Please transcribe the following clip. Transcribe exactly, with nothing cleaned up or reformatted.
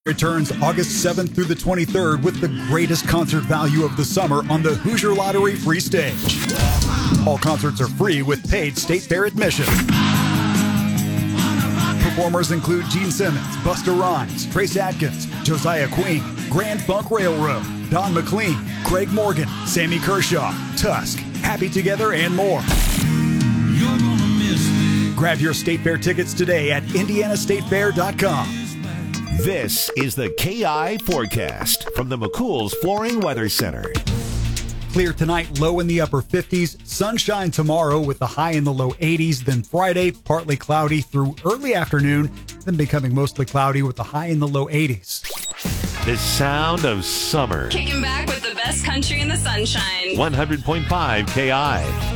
Returns August seventh through the twenty-third with the greatest concert value of the summer on the Hoosier Lottery free stage. All concerts are free with paid State Fair admission. Performers include Gene Simmons, Busta Rhymes, Trace Adkins, Josiah Queen, Grand Funk Railroad, Don McLean, Craig Morgan, Sammy Kershaw, Tusk, Happy Together, and more. You're gonna miss me. Grab your State Fair tickets today at indiana state fair dot com. This is the K I Forecast from the McCool's Flooring Weather Center. Clear tonight, low in the upper fifties. Sunshine tomorrow with the high in the low eighties. Then Friday, partly cloudy through early afternoon, then becoming mostly cloudy with the high in the low eighties. The sound of summer. Kicking back with the best country in the sunshine. one hundred point five K I.